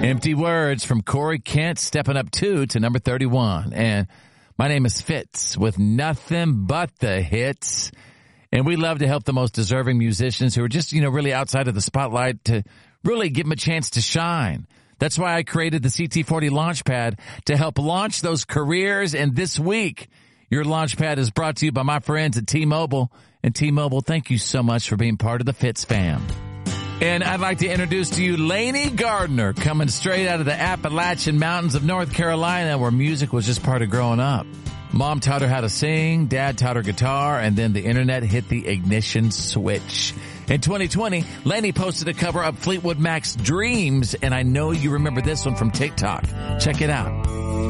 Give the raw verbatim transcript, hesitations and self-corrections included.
Empty Words from Corey Kent, stepping up two to number thirty-one. And my name is Fitz with nothing but the hits. And we love to help the most deserving musicians who are just, you know, really outside of the spotlight to really give them a chance to shine. That's why I created the C T forty Launchpad to help launch those careers. And this week, your Launchpad is brought to you by my friends at T-Mobile. And T-Mobile, thank you so much for being part of the Fitz fam. And I'd like to introduce to you Lainey Gardner, coming straight out of the Appalachian Mountains of North Carolina, where music was just part of growing up. Mom taught her how to sing, Dad taught her guitar, and then the internet hit the ignition switch. In twenty twenty, Lainey posted a cover of Fleetwood Mac's Dreams, and I know you remember this one from TikTok. Check it out.